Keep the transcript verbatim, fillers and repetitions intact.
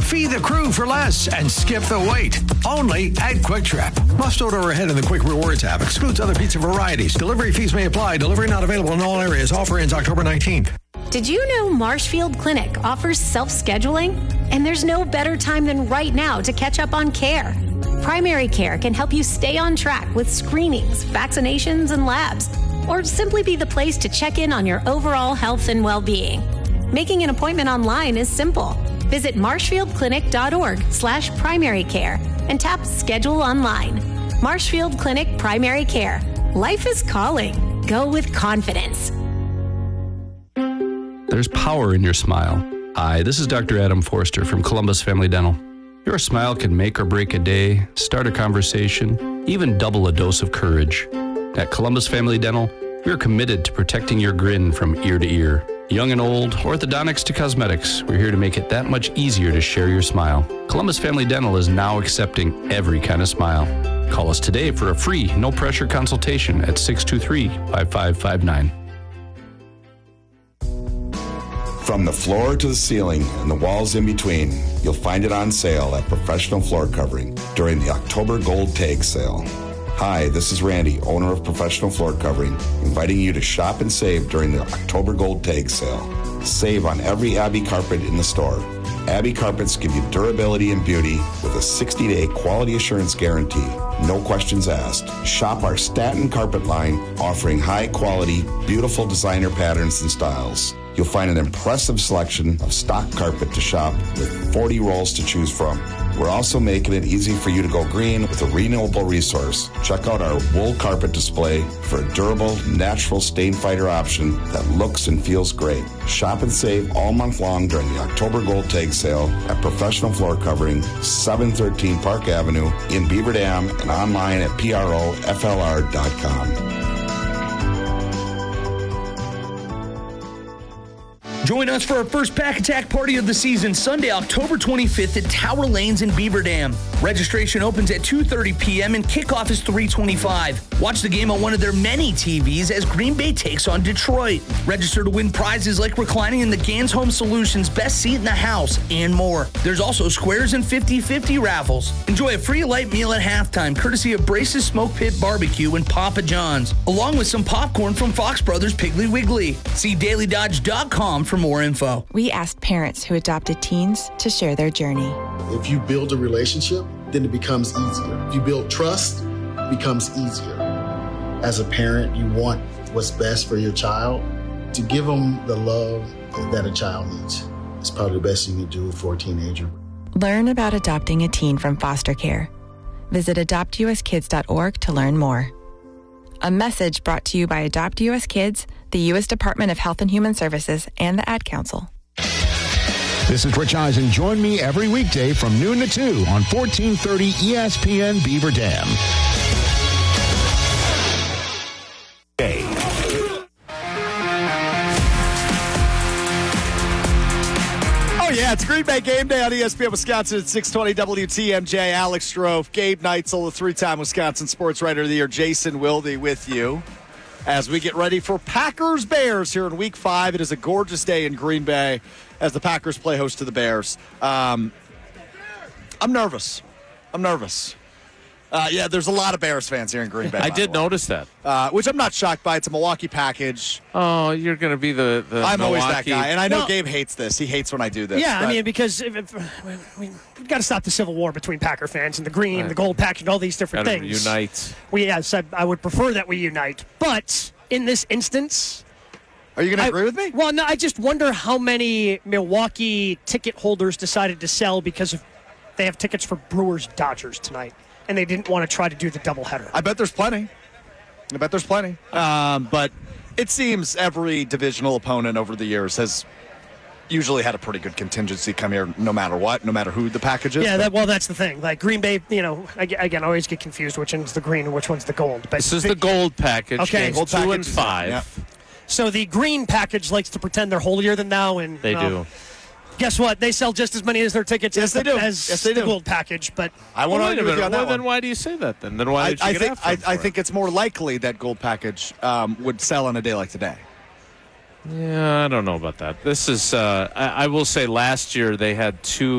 Feed the crew for less and skip the wait. Only at Quick Trip. Must order ahead in the Quick Rewards app. Excludes other pizza varieties. Delivery fees may apply. Delivery not available in all areas. Offer ends October nineteenth. Did you know Marshfield Clinic offers self-scheduling? And there's no better time than right now to catch up on care. Primary care can help you stay on track with screenings, vaccinations, and labs, or simply be the place to check in on your overall health and well-being. Making an appointment online is simple. Visit marshfieldclinic.org slash primary care and tap Schedule Online. Marshfield Clinic Primary Care. Life is calling. Go with confidence. There's power in your smile. Hi, this is Doctor Adam Forster from Columbus Family Dental. Your smile can make or break a day, start a conversation, even double a dose of courage. At Columbus Family Dental, we are committed to protecting your grin from ear to ear. Young and old, orthodontics to cosmetics, we're here to make it that much easier to share your smile. Columbus Family Dental is now accepting every kind of smile. Call us today for a free, no-pressure consultation at six two three, five five five nine. From the floor to the ceiling and the walls in between, you'll find it on sale at Professional Floor Covering during the October Gold Tag Sale. Hi, this is Randy, owner of Professional Floor Covering, inviting you to shop and save during the October Gold Tag Sale. Save on every Abbey carpet in the store. Abbey carpets give you durability and beauty with a sixty-day quality assurance guarantee. No questions asked. Shop our Staten carpet line, offering high-quality, beautiful designer patterns and styles. You'll find an impressive selection of stock carpet to shop with forty rolls to choose from. We're also making it easy for you to go green with a renewable resource. Check out our wool carpet display for a durable, natural stain fighter option that looks and feels great. Shop and save all month long during the October Gold Tag Sale at Professional Floor Covering, seven thirteen Park Avenue in Beaver Dam, and online at P R O F L R dot com. Join us for our first Pack Attack party of the season, Sunday, October twenty-fifth at Tower Lanes in Beaver Dam. Registration opens at two thirty p.m. and kickoff is three twenty-five. Watch the game on one of their many T Vs as Green Bay takes on Detroit. Register to win prizes like reclining in the Gans Home Solutions Best Seat in the House and more. There's also squares and fifty-fifty raffles. Enjoy a free light meal at halftime, courtesy of Brace's Smoke Pit Barbecue and Papa John's, along with some popcorn from Fox Brothers Piggly Wiggly. See daily dodge dot com for more info. We asked parents who adopted teens to share their journey. If you build a relationship, then it becomes easier. If you build trust, it becomes easier. As a parent, you want what's best for your child. To give them the love that a child needs is probably the best you can do for a teenager. Learn about adopting a teen from foster care. Visit adopt u s kids dot org to learn more. A message brought to you by Adopt U S Kids, the U S Department of Health and Human Services, and the Ad Council. This is Rich Eisen. Join me every weekday from noon to two on fourteen thirty E S P N Beaver Dam. Hey. Oh, yeah, it's Green Bay Game Day on E S P N Wisconsin at six twenty W T M J. Alex Strofe, Gabe Neitzel, the three-time Wisconsin Sports Writer of the Year, Jason Wilde with you as we get ready for Packers-Bears here in Week five. It is a gorgeous day in Green Bay as the Packers play host to the Bears. Um, I'm nervous. I'm nervous. Uh, yeah, there's a lot of Bears fans here in Green Bay. I did notice that. Uh, which I'm not shocked by. It's a Milwaukee package. Oh, you're going to be the, the I'm Milwaukee. always that guy. And I know Well, Gabe hates this. He hates when I do this. Yeah, but- I mean, because if, if, we, we've got to stop the civil war between Packer fans and the green, Right. the gold package, and all these different Gotta things. unite. We, yes, I, I would prefer that we unite. But in this instance... Are you going to I- agree with me? Well, no, I just wonder how many Milwaukee ticket holders decided to sell because of, they have tickets for Brewers-Dodgers tonight, and they didn't want to try to do the doubleheader. I bet there's plenty. I bet there's plenty. Um, but it seems every divisional opponent over the years has usually had a pretty good contingency come here no matter what, no matter who the package is. Yeah, that, well, that's the thing. Like Green Bay, you know, ag- again, I always get confused which one's the green and which one's the gold. But This is the gold package. Okay. Games Gold two package and is- five. yeah. So the green package likes to pretend they're holier than thou, and They uh, do. Guess what? They sell just as many as their tickets Yes, as, they the, do. as Yes, they the do. gold package. But I want Well, to wait a argue with you minute. on that Well, one. then why do you say that then? Then why I, did you I get think after I, him for I it? think it's more likely that gold package um, would sell on a day like today. Yeah, I don't know about that. This is, uh, I, I will say last year they had two